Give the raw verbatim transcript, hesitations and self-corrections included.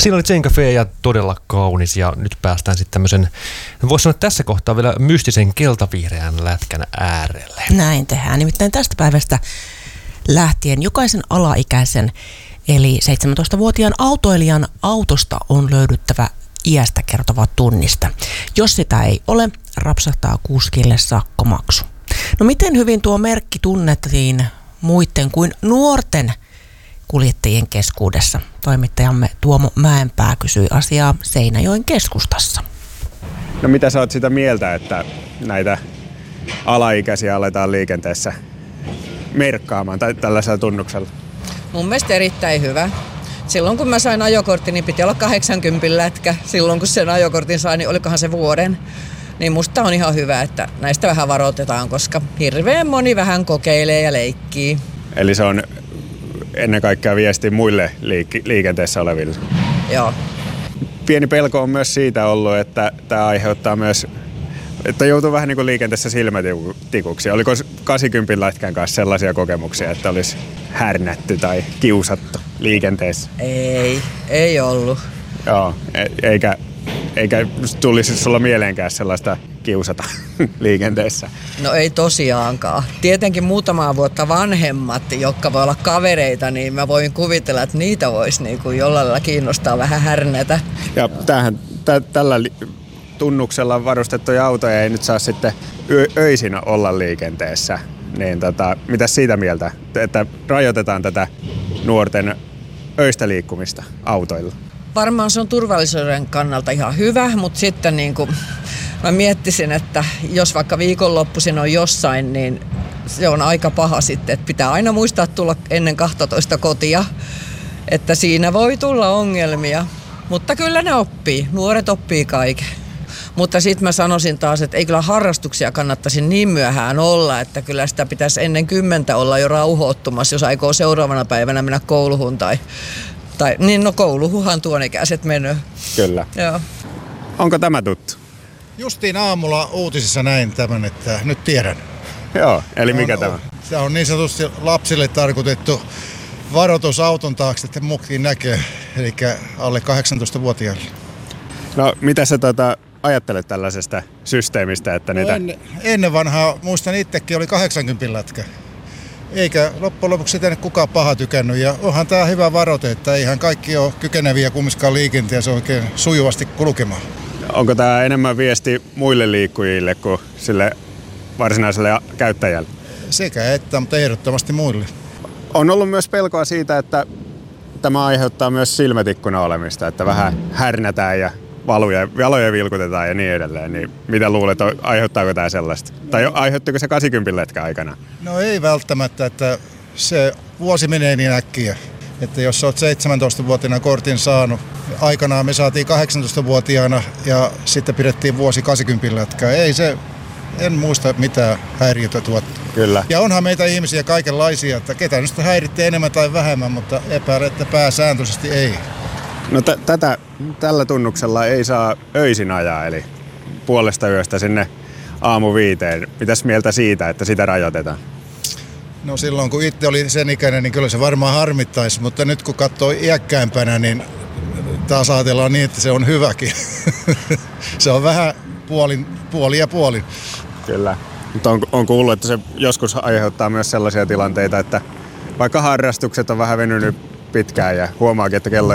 Siinä oli Zen Cafe ja todella kaunis ja nyt päästään sitten tämmöisen, voisi sanoa tässä kohtaa vielä mystisen keltavihreän lätkän äärelle. Näin tehdään. Nimittäin tästä päivästä lähtien jokaisen alaikäisen eli seitsemäntoistavuotiaan autoilijan autosta on löydyttävä iästä kertova tunniste. Jos sitä ei ole, rapsahtaa kuskille sakkomaksu. No miten hyvin tuo merkki tunnettiin muiden kuin nuorten kuljettajien keskuudessa? Toimittajamme Tuomo Mäenpää kysyi asiaa Seinäjoen keskustassa. No mitä sä oot sitä mieltä, että näitä alaikäisiä aletaan liikenteessä merkkaamaan tai tällaisella tunnuksella? Mun mielestä erittäin hyvä. Silloin kun mä sain ajokortin, niin piti olla kahdeksankymmentä lätkä. Silloin kun sen ajokortin sain, niin olikohan se vuoden. Niin musta on ihan hyvä, että näistä vähän varoitetaan, koska hirveän moni vähän kokeilee ja leikkii. Eli se on ennen kaikkea viesti muille liik- liikenteessä oleville. Joo. Pieni pelko on myös siitä ollut, että tämä aiheuttaa myös, että joutuu vähän niin kuin liikenteessä silmätikuksi. Oliko kahdeksankymmentä lätkän kanssa sellaisia kokemuksia, että olisi härnätty tai kiusattu liikenteessä? Ei, ei ollut. Joo, eikä, eikä tulisi sulla mieleenkään sellaista kiusata liikenteessä. No ei tosiaankaan. Tietenkin muutamaa vuotta vanhemmat, jotka voi olla kavereita, niin mä voin kuvitella, että niitä voisi niin kuin jollain lailla kiinnostaa vähän härnätä. Ja tämähän, tä, tällä li, tunnuksella varustettuja autoja ei nyt saa sitten ö, öisin olla liikenteessä. Niin tota, mitäs siitä mieltä, että rajoitetaan tätä nuorten öistä liikkumista autoilla? Varmaan se on turvallisuuden kannalta ihan hyvä, mutta sitten niin kuin mä miettisin, että jos vaikka viikonloppuisin on jossain, niin se on aika paha sitten, että pitää aina muistaa tulla ennen kaksitoista kotia, että siinä voi tulla ongelmia, mutta kyllä ne oppii, nuoret oppii kaiken. Mutta sitten mä sanoisin taas, että ei kyllä harrastuksia kannattaisi niin myöhään olla, että kyllä sitä pitäisi ennen kymmentä olla jo rauhoittumassa, jos aikoo seuraavana päivänä mennä kouluun tai, tai niin no kouluhuhan tuon ikäiset menee. Kyllä. Joo. Onko tämä tuttu? Justiin aamulla uutisissa näin tämän, että nyt tiedän. Joo, eli mikä on, tämä? Se on niin sanotusti lapsille tarkoitettu varoitus auton taakse, että muutkin näkee, eli alle kahdeksantoistavuotiaille. No, mitä sä tota, ajattelet tällaisesta systeemistä, että niitä... No ennen, ennen vanhaa, muistan itsekin, oli kahdeksankymmentä lätkä. Eikä loppujen lopuksi sitä kukaan paha tykännyt. Ja onhan tämä hyvä varoite, että eihän kaikki ole kykeneviä kumminkaan liikenteessä oikein sujuvasti kulkemaan. Onko tämä enemmän viesti muille liikkujille kuin sille varsinaiselle käyttäjälle? Sekä että, mutta ehdottomasti muille. On ollut myös pelkoa siitä, että tämä aiheuttaa myös silmätikkuna olemista, että vähän härnätään ja valuja, valoja vilkutetaan ja niin edelleen. Niin mitä luulet, aiheuttaako tämä sellaista? Tai aiheuttiko se kahdeksankymmentä lätkä aikana? No ei välttämättä, että se vuosi menee niin äkkiä. Että jos olet seitsemäntoistavuotiaana kortin saanut, aikanaan me saatiin kahdeksantoistavuotiaana ja sitten pidettiin vuosi kahdeksankymmentä lätkää. Ei se, en muista mitään häiriötä tuottaa. Kyllä. Ja onhan meitä ihmisiä kaikenlaisia, että ketä nyt häiritte enemmän tai vähemmän, mutta epäilen, että pääsääntöisesti ei. No t- tätä, tällä tunnuksella ei saa öisin ajaa, eli puolesta yöstä sinne aamu viiteen. Mitäs mieltä siitä, että sitä rajoitetaan? No silloin kun itse oli sen ikäinen, niin kyllä se varmaan harmittaisi, mutta nyt kun katsoo iäkkäämpänä, niin taas ajatellaan niin, että se on hyväkin. Se on vähän puolin, puoli ja puolin. Kyllä. Mutta on, on kuullut, että se joskus aiheuttaa myös sellaisia tilanteita, että vaikka harrastukset on vähän venynyt pitkään ja huomaakin, että kello